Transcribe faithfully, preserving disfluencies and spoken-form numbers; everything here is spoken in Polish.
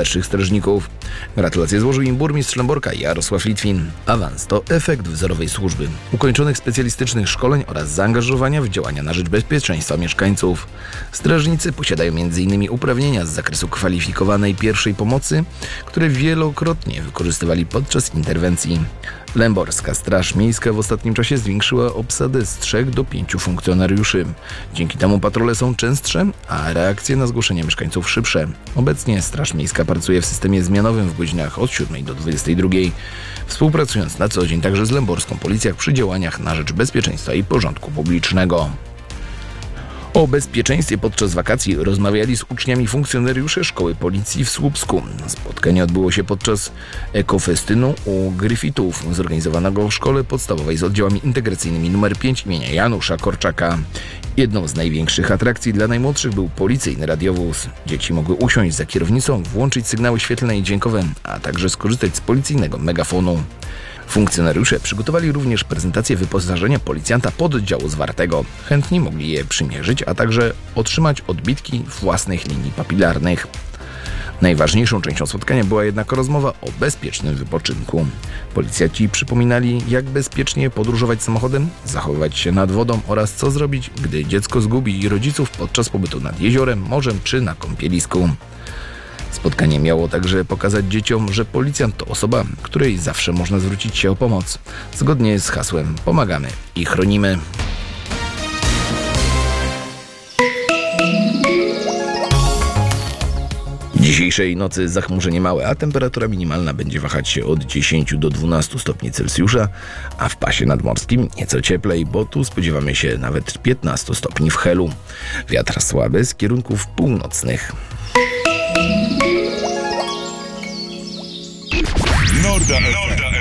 najlepszych strażników. Gratulacje złożył im burmistrz Lęborka Jarosław Litwin. Awans to efekt wzorowej służby, ukończonych specjalistycznych szkoleń oraz zaangażowania w działania na rzecz bezpieczeństwa mieszkańców. Strażnicy posiadają między innymi uprawnienia z zakresu kwalifikowanej pierwszej pomocy, które wielokrotnie wykorzystywali podczas interwencji. Lęborska Straż Miejska w ostatnim czasie zwiększyła obsadę z trzech do pięciu funkcjonariuszy. Dzięki temu patrole są częstsze, a reakcje na zgłoszenia mieszkańców szybsze. Obecnie Straż Miejska pracuje w systemie zmianowym w godzinach od siódmej do dwudziestej drugiej, współpracując na co dzień także z lęborską policją przy działaniach na rzecz bezpieczeństwa i porządku publicznego. O bezpieczeństwie podczas wakacji rozmawiali z uczniami funkcjonariusze Szkoły Policji w Słupsku. Spotkanie odbyło się podczas ekofestynu u Gryfitów, zorganizowanego w szkole podstawowej z oddziałami integracyjnymi nr pięć imienia Janusza Korczaka. Jedną z największych atrakcji dla najmłodszych był policyjny radiowóz. Dzieci mogły usiąść za kierownicą, włączyć sygnały świetlne i dźwiękowe, a także skorzystać z policyjnego megafonu. Funkcjonariusze przygotowali również prezentację wyposażenia policjanta pododdziału zwartego. Chętni mogli je przymierzyć, a także otrzymać odbitki własnych linii papilarnych. Najważniejszą częścią spotkania była jednak rozmowa o bezpiecznym wypoczynku. Policjanci przypominali, jak bezpiecznie podróżować samochodem, zachowywać się nad wodą oraz co zrobić, gdy dziecko zgubi rodziców podczas pobytu nad jeziorem, morzem czy na kąpielisku. Spotkanie miało także pokazać dzieciom, że policjant to osoba, której zawsze można zwrócić się o pomoc. Zgodnie z hasłem pomagamy i chronimy. Dzisiejszej nocy zachmurzenie małe, a temperatura minimalna będzie wahać się od dziesięciu do dwunastu stopni Celsjusza, a w pasie nadmorskim nieco cieplej, bo tu spodziewamy się nawet piętnastu stopni w Helu. Wiatr słaby z kierunków północnych. Norda F M.